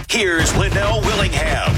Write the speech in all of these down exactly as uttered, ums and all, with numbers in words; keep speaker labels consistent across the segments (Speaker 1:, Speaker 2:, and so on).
Speaker 1: Here's Linnell Willingham.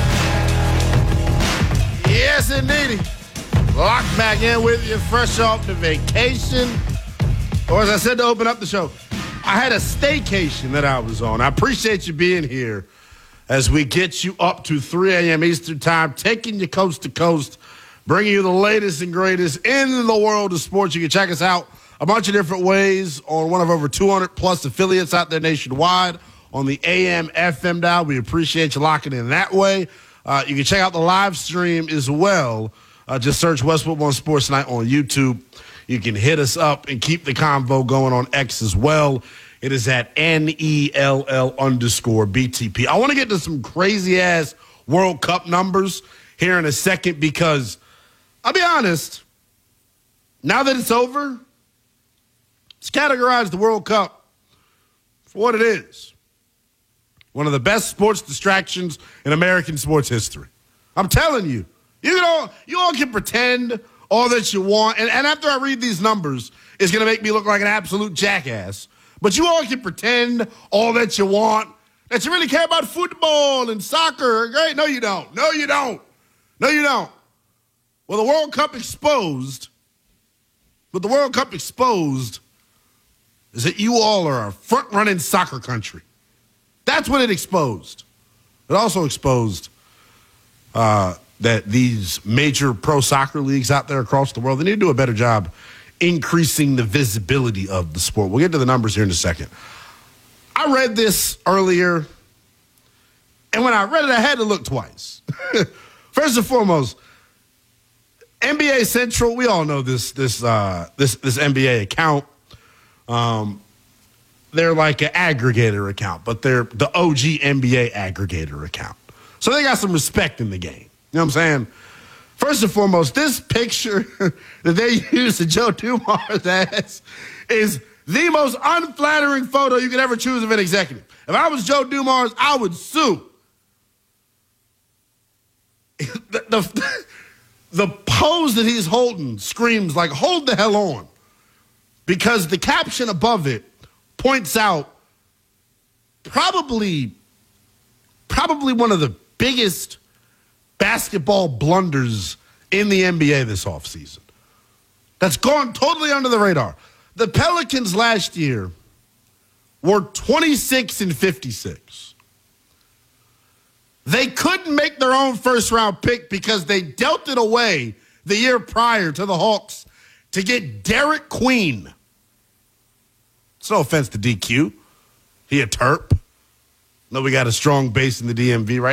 Speaker 2: Yes, indeed. Locked back in with you, fresh off the vacation. Or as I said to open up the show, I had a staycation that I was on. I appreciate you being here as we get you up to three a.m. Eastern time, taking you coast to coast, bringing you the latest and greatest in the world of sports. You can check us out a bunch of different ways on one of over two hundred plus affiliates out there nationwide on the A M F M dial. We appreciate you locking in that way. Uh, you can check out the live stream as well. Uh, just search Westwood One Sports Night on YouTube. You can hit us up and keep the convo going on X as well. It is at N E L L underscore B T P. I want to get to some crazy-ass World Cup numbers here in a second because, I'll be honest, now that it's over, let's categorize the World Cup for what it is. One of the best sports distractions in American sports history. I'm telling you. You know, you all can pretend all that you want, and, and after I read these numbers, it's going to make me look like an absolute jackass. But you all can pretend all that you want, that you really care about football and soccer. Great. No, you don't. No, you don't. No, you don't. Well, the World Cup exposed, but the World Cup exposed is that you all are a front-running soccer country. That's what it exposed. It also exposed uh, that these major pro soccer leagues out there across the world, they need to do a better job increasing the visibility of the sport. We'll get to the numbers here in a second. I read this earlier, and when I read it, I had to look twice. First and foremost, N B A Central, we all know this this uh, this this N B A account. Um, they're like an aggregator account, but they're the O G N B A aggregator account. So they got some respect in the game. You know what I'm saying? First and foremost, this picture that they use to Joe Dumars ass is the most unflattering photo you could ever choose of an executive. If I was Joe Dumars, I would sue. The, the, the pose that he's holding screams like, hold the hell on. Because the caption above it points out probably, probably one of the biggest basketball blunders in the N B A this offseason. That's gone totally under the radar. The Pelicans last year were twenty-six and fifty-six. They couldn't make their own first-round pick because they dealt it away the year prior to the Hawks to get Derek Queen. It's no offense to D Q. He a Terp. No, we got a strong base in the D M V right